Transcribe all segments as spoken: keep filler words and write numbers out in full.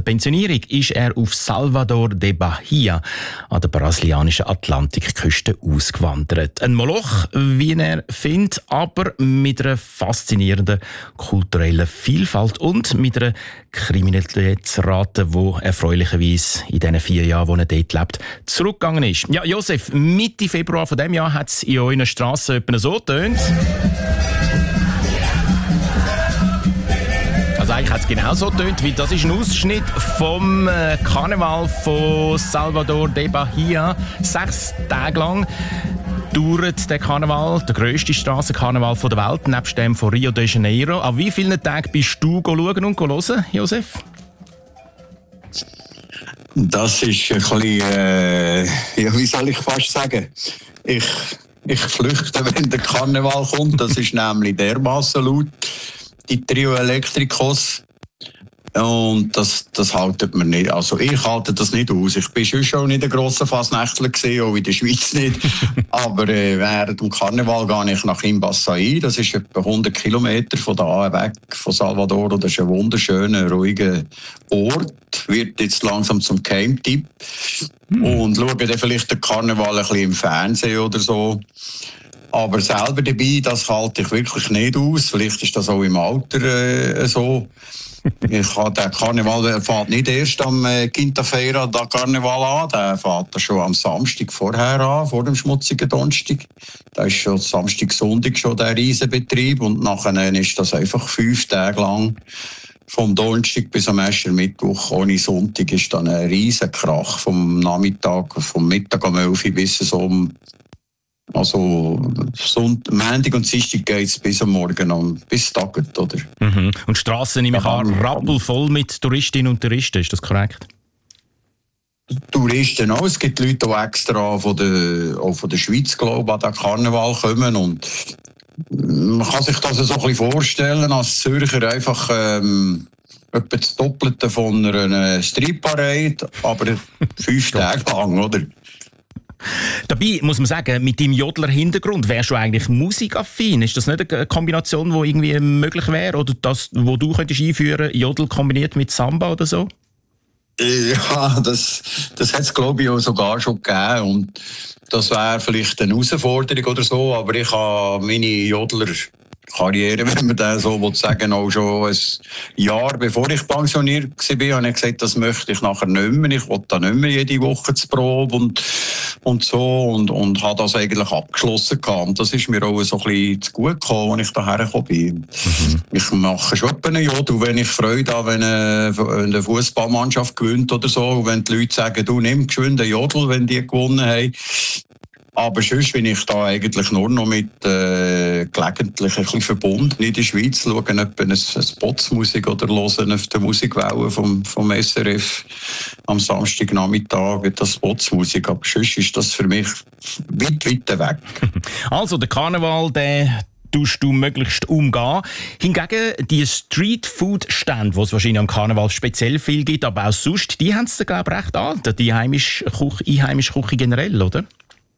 Pensionierung ist er auf Salvador de Bahia an der brasilianischen Atlantikküste ausgewandert. Ein Moloch, wie er findet, aber mit einer faszinierenden kulturellen Vielfalt und mit einer Kriminalitätsrate, die erfreulicherweise in diesen vier Jahren, wo er dort lebt, zurückgegangen ist. Ja, Josef, Mitte Februar von diesem Jahr hat es in euren Strassen etwa so getönt. Also eigentlich hat es genau so getönt, weil das ist ein Ausschnitt vom Karneval von Salvador de Bahia. Sechs Tage lang dauert der Karneval, der grösste Strassenkarneval der Welt, nebst dem von Rio de Janeiro. An wie vielen Tagen bist du schauen und hören, Josef? Das ist ein bisschen, äh, ja, wie soll ich fast sagen? Ich, ich flüchte, wenn der Karneval kommt. Das ist nämlich dermassen laut, die Trio Electricos. Und das, das haltet man nicht. Also ich halte das nicht aus. Ich bin schon nicht ein grosser Fasnächtler gewesen, auch in der Schweiz nicht. Aber äh, während dem Karneval gehe ich nach Imbaçaí. Das ist etwa hundert Kilometer von da weg, von Salvador. Das ist ein wunderschöner, ruhiger Ort. Wird jetzt langsam zum Geheimtipp. Hm. Und schaue dann vielleicht den Karneval ein bisschen im Fernsehen oder so. Aber selber dabei, das halte ich wirklich nicht aus. Vielleicht ist das auch im Alter äh, so. Ich habe den Karneval, der fährt nicht erst am äh, Quinta-Feira da Karneval an, der fährt schon am Samstag vorher an, vor dem schmutzigen Donnerstag. Da ist schon Samstag, Sonntag schon der Riesenbetrieb und nachher ist das einfach fünf Tage lang vom Donnerstag bis am ersten Mittwoch ohne Sonntag ist dann ein Riesenkrach vom Nachmittag, vom Mittag um elf Uhr bis so um Also, Sonntag, Montag und Dienstag geht es bis am Morgen an, bis Tagend, oder? Mhm. Und die Strassen, nehme ich an, rappelvoll mit Touristinnen und Touristen, ist das korrekt? Touristen auch. Es gibt Leute, die extra von der, auch von der Schweiz, glaube ich, an den Karneval kommen. Und man kann sich das so ein bisschen vorstellen, als Zürcher einfach ähm, etwa das Doppelte von einer Streetparade, aber fünf Tage lang, oder? Dabei muss man sagen, mit deinem Jodler-Hintergrund wärst du eigentlich musikaffin. Ist das nicht eine Kombination, die irgendwie möglich wäre? Oder das, wo du könntest einführen, Jodel kombiniert mit Samba oder so? Ja, das, das hat es, glaube ich, auch sogar schon gegeben. Und das wäre vielleicht eine Herausforderung oder so. Aber ich habe meine Jodler Karriere, wenn man das so sagen will, auch schon ein Jahr bevor ich pensioniert war, habe ich gesagt, das möchte ich nachher nicht mehr. Ich will da nicht mehr jede Woche zur Probe und, und so. Und, und habe das eigentlich abgeschlossen gehabt. Und das ist mir auch so ein bisschen zu gut gekommen, als ich daher gekommen bin. Mhm. Ich mache schon einen Jodel, wenn ich Freude habe, wenn eine Fußballmannschaft gewinnt oder so. Und wenn die Leute sagen, du nimm geschwind einen Jodel, wenn die gewonnen haben. Aber sonst bin ich da eigentlich nur noch mit äh, gelegentlich ein bisschen verbunden in der Schweiz, schauen etwa eine Spotsmusik oder hören auf der Musikwelle vom, vom S R F am Samstagnachmittag das Spotsmusik. Aber sonst ist das für mich weit, weit weg. Also der Karneval, der tust du möglichst umgehen. Hingegen die Streetfood-Stände, die es wahrscheinlich am Karneval speziell viel gibt, aber auch sonst, die haben es, glaube ich, recht an. Die heimische Küche, einheimische Küche generell, oder?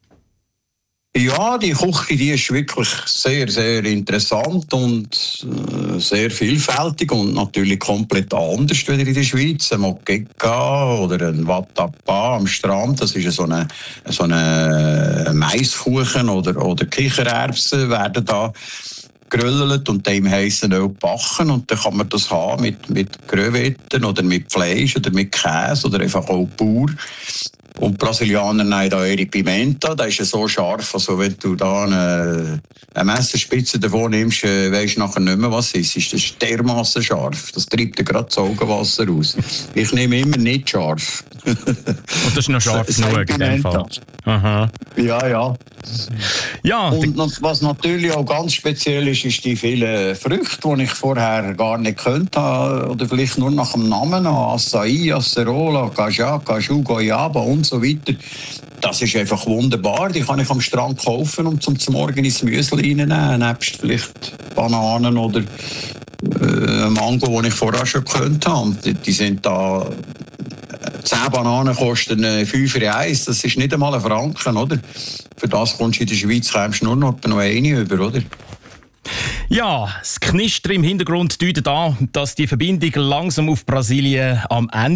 Ja, die Küche, die ist wirklich sehr, sehr interessant und äh, sehr vielfältig und natürlich komplett anders wieder in der Schweiz. Ein Moqueca oder ein Vatapá am Strand, das ist so eine, so eine Maiskuchen oder, oder Kichererbsen werden da geröllert und dem heissen Öl backen und dann kann man das haben mit, mit Crevetten oder mit Fleisch oder mit Käse oder einfach auch pur. Und die Brasilianer nehmen da ihre Pimenta, das ist ja so scharf, also wenn du da eine, eine Messerspitze davon nimmst, weisst du nachher nicht mehr, was es ist. Das ist dermassen scharf, das treibt dir gerade das Augenwasser raus. Ich nehme immer nicht scharf. Und das ist noch scharf genug in dem Fall. Aha. Ja, ja. Ja, und was natürlich auch ganz speziell ist, ist die vielen Früchte, die ich vorher gar nicht kannte oder vielleicht nur nach dem Namen, Açaí, Acerola, Cajá, Caju, Goiaba und so weiter. Das ist einfach wunderbar. Die kann ich am Strand kaufen und zum, zum Morgen ins Müsli reinnehmen, nebst vielleicht Bananen oder äh, Mango, die ich vorher schon kannte. Und die, die sind da. Zehn Bananen kosten fünf eins, das ist nicht einmal ein Franken, oder? Für das kommst du in der Schweiz kommst du nur noch eine über, oder? Ja, das Knistern im Hintergrund deutet an, dass die Verbindung langsam auf Brasilien am Ende